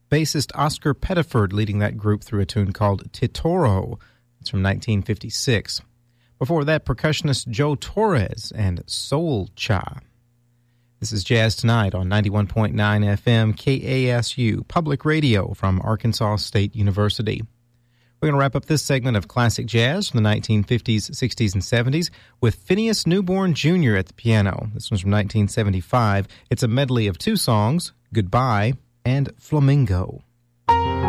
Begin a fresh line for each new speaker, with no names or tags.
bassist Oscar Pettiford leading that group through a tune called Titoro. It's from 1956. Before that, percussionist Joe Torres and Soul Cha. This is Jazz Tonight on 91.9 FM KASU, public radio from Arkansas State University. We're going to wrap up this segment of classic jazz from the 1950s, 60s, and 70s with Phineas Newborn Jr. at the piano. This one's from 1975. It's a medley of two songs, Goodbye and Flamingo.